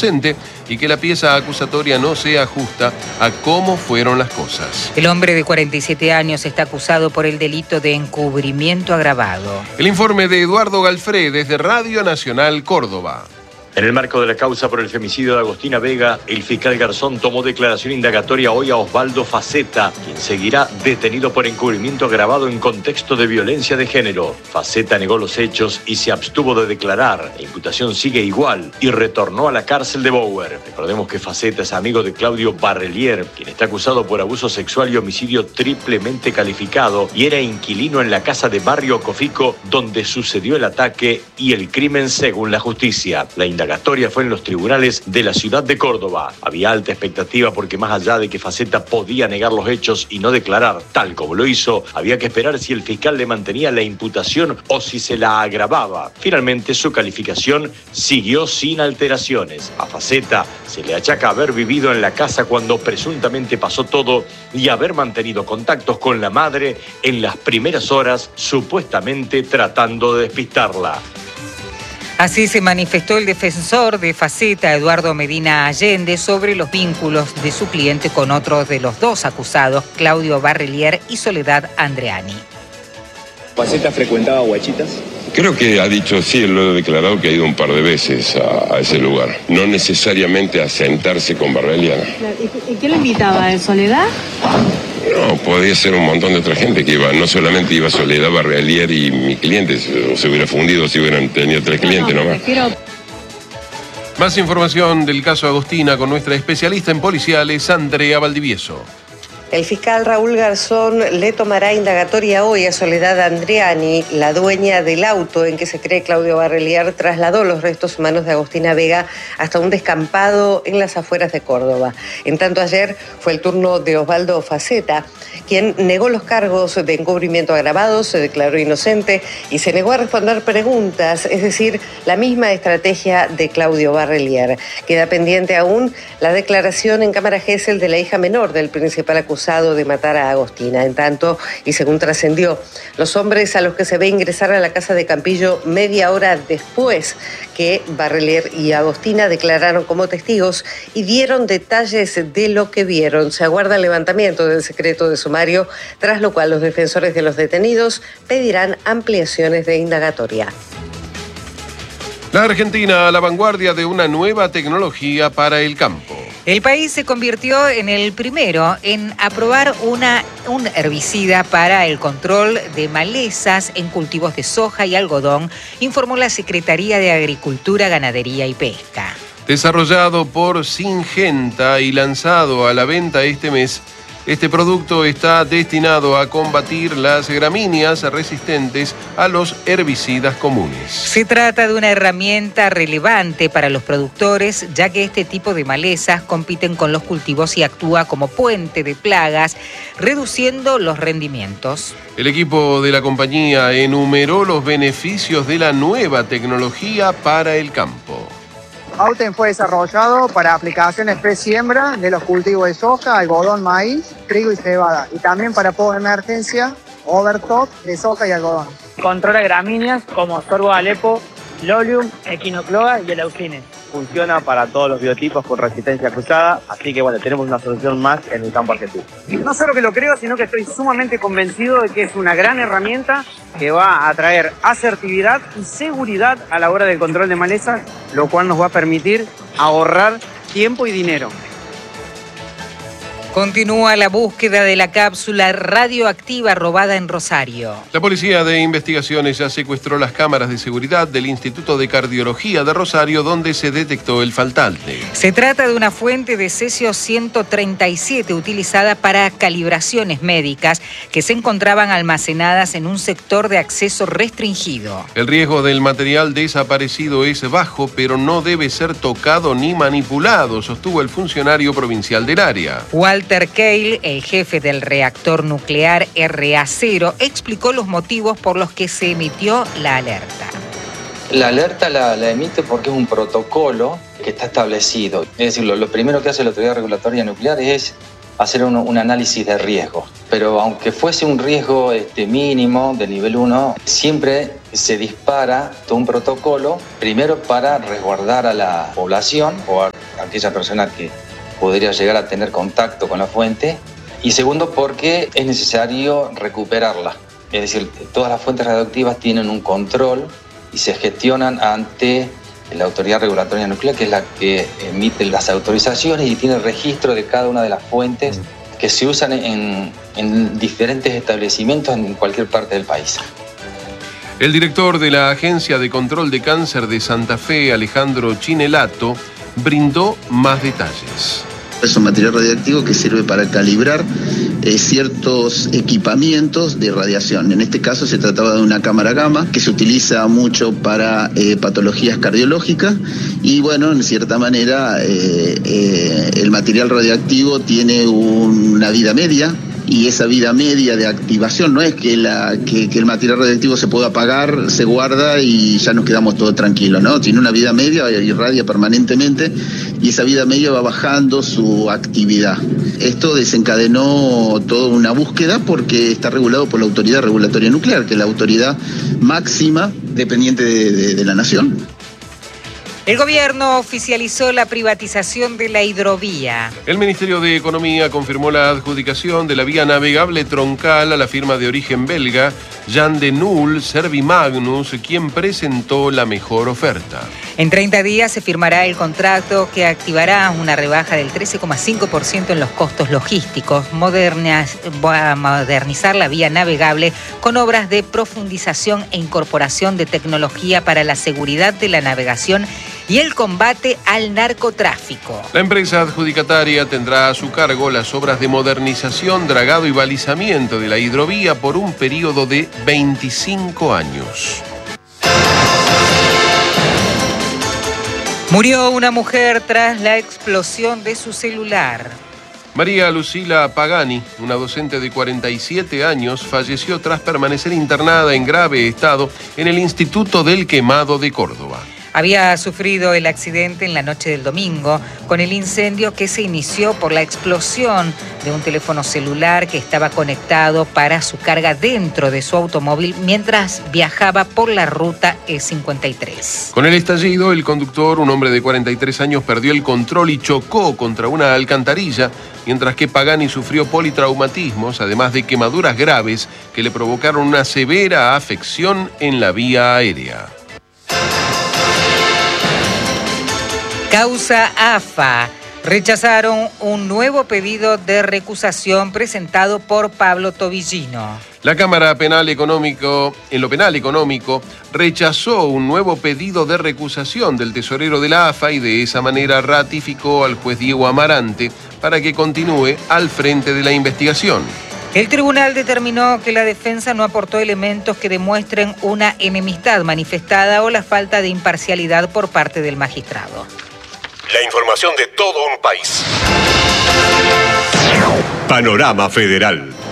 inocente y que la pieza acusatoria no sea justa a cómo fueron las cosas. El hombre de 47 años está acusado por el delito de encubrimiento agravado. El informe de Eduardo Galfré desde Radio Nacional Córdoba. En el marco de la causa por el femicidio de Agostina Vega, el fiscal Garzón tomó declaración indagatoria hoy a Osvaldo Faceta, quien seguirá detenido por encubrimiento agravado en contexto de violencia de género. Faceta negó los hechos y se abstuvo de declarar. La imputación sigue igual y retornó a la cárcel de Bower. Recordemos que Faceta es amigo de Claudio Barrelier, quien está acusado por abuso sexual y homicidio triplemente calificado y era inquilino en la casa de Barrio Cofico, donde sucedió el ataque y el crimen según la justicia. La indagatoria fue en los tribunales de la ciudad de Córdoba. Había alta expectativa porque más allá de que Faceta podía negar los hechos y no declarar tal como lo hizo, había que esperar si el fiscal le mantenía la imputación o si se la agravaba. Finalmente su calificación siguió sin alteraciones. A Faceta se le achaca haber vivido en la casa cuando presuntamente pasó todo y haber mantenido contactos con la madre en las primeras horas, supuestamente tratando de despistarla. Así se manifestó el defensor de Faceta, Eduardo Medina Allende, sobre los vínculos de su cliente con otros de los dos acusados, Claudio Barrelier y Soledad Andreani. ¿Faceta frecuentaba Huachitas? Creo que ha dicho, sí, él lo ha declarado que ha ido un par de veces a ese lugar. No necesariamente a sentarse con Barrelier. ¿Y qué le invitaba? ¿De Soledad? No, podía ser un montón de otra gente que iba. No solamente iba Soledad, Barrelier y mi cliente. Se hubiera fundido si hubieran tenido 3 clientes nomás. Más información del caso Agostina con nuestra especialista en policiales, Andrea Valdivieso. El fiscal Raúl Garzón le tomará indagatoria hoy a Soledad Andreani, la dueña del auto en que se cree Claudio Barrelier trasladó los restos humanos de Agostina Vega hasta un descampado en las afueras de Córdoba. En tanto, ayer fue el turno de Osvaldo Faceta, quien negó los cargos de encubrimiento agravado, se declaró inocente y se negó a responder preguntas, es decir, la misma estrategia de Claudio Barrelier. Queda pendiente aún la declaración en cámara Gesell de la hija menor del principal acusado de matar a Agostina. En tanto, y según trascendió, los hombres a los que se ve ingresar a la casa de Campillo media hora después que Barrelier y Agostina declararon como testigos y dieron detalles de lo que vieron. Se aguarda el levantamiento del secreto de sumario, tras lo cual los defensores de los detenidos pedirán ampliaciones de indagatoria. La Argentina a la vanguardia de una nueva tecnología para el campo. El país se convirtió en el primero en aprobar un herbicida para el control de malezas en cultivos de soja y algodón, informó la Secretaría de Agricultura, Ganadería y Pesca. Desarrollado por Syngenta y lanzado a la venta este mes, este producto está destinado a combatir las gramíneas resistentes a los herbicidas comunes. Se trata de una herramienta relevante para los productores, ya que este tipo de malezas compiten con los cultivos y actúa como puente de plagas, reduciendo los rendimientos. El equipo de la compañía enumeró los beneficios de la nueva tecnología para el campo. Auten fue desarrollado para aplicaciones pre-siembra de los cultivos de soja, algodón, maíz, trigo y cebada. Y también para post emergencia, overtop de soja y algodón. Controla gramíneas como sorgo de Alepo, Lolium, Equinocloa y el Euclines. Funciona para todos los biotipos con resistencia cruzada, así que bueno, tenemos una solución más en el campo argentino. No solo que lo creo, sino que estoy sumamente convencido de que es una gran herramienta que va a traer asertividad y seguridad a la hora del control de malezas, lo cual nos va a permitir ahorrar tiempo y dinero. Continúa la búsqueda de la cápsula radioactiva robada en Rosario. La Policía de Investigaciones ya secuestró las cámaras de seguridad del Instituto de Cardiología de Rosario, donde se detectó el faltante. Se trata de una fuente de cesio 137 utilizada para calibraciones médicas que se encontraban almacenadas en un sector de acceso restringido. El riesgo del material desaparecido es bajo, pero no debe ser tocado ni manipulado, sostuvo el funcionario provincial del área. Walter Keil, el jefe del reactor nuclear RA0, explicó los motivos por los que se emitió la alerta. La alerta la emite porque es un protocolo que está establecido. Es decir, lo primero que hace la Autoridad Regulatoria Nuclear es hacer un análisis de riesgo. Pero aunque fuese un riesgo mínimo de nivel 1, siempre se dispara todo un protocolo, primero para resguardar a la población o a aquella persona que podría llegar a tener contacto con la fuente, y segundo porque es necesario recuperarla. Es decir, todas las fuentes radioactivas tienen un control y se gestionan ante la Autoridad Regulatoria Nuclear, que es la que emite las autorizaciones y tiene registro de cada una de las fuentes que se usan en diferentes establecimientos en cualquier parte del país. El director de la Agencia de Control de Cáncer de Santa Fe, Alejandro Chinelato, brindó más detalles. Es un material radiactivo que sirve para calibrar ciertos equipamientos de radiación. En este caso se trataba de una cámara gamma que se utiliza mucho para patologías cardiológicas y bueno, en cierta manera el material radiactivo tiene una vida media. Y esa vida media de activación no es que el material radiactivo se pueda apagar, se guarda y ya nos quedamos todos tranquilos, ¿no? Tiene una vida media, irradia permanentemente y esa vida media va bajando su actividad. Esto desencadenó toda una búsqueda porque está regulado por la Autoridad Regulatoria Nuclear, que es la autoridad máxima dependiente de la nación. El gobierno oficializó la privatización de la hidrovía. El Ministerio de Economía confirmó la adjudicación de la vía navegable troncal a la firma de origen belga Jan de Null Servimagnus, quien presentó la mejor oferta. En 30 días se firmará el contrato que activará una rebaja del 13,5% en los costos logísticos, va a modernizar la vía navegable con obras de profundización e incorporación de tecnología para la seguridad de la navegación y el combate al narcotráfico. La empresa adjudicataria tendrá a su cargo las obras de modernización, dragado y balizamiento de la hidrovía por un periodo de 25 años. Murió una mujer tras la explosión de su celular. María Lucila Pagani, una docente de 47 años, falleció tras permanecer internada en grave estado en el Instituto del Quemado de Córdoba. Había sufrido el accidente en la noche del domingo con el incendio que se inició por la explosión de un teléfono celular que estaba conectado para su carga dentro de su automóvil mientras viajaba por la ruta E53. Con el estallido, el conductor, un hombre de 43 años, perdió el control y chocó contra una alcantarilla, mientras que Pagani sufrió politraumatismos, además de quemaduras graves que le provocaron una severa afección en la vía aérea. Causa AFA. Rechazaron un nuevo pedido de recusación presentado por Pablo Tobillino. La Cámara Penal Económico, en lo penal económico, rechazó un nuevo pedido de recusación del tesorero de la AFA y de esa manera ratificó al juez Diego Amarante para que continúe al frente de la investigación. El tribunal determinó que la defensa no aportó elementos que demuestren una enemistad manifestada o la falta de imparcialidad por parte del magistrado. La información de todo un país. Panorama Federal.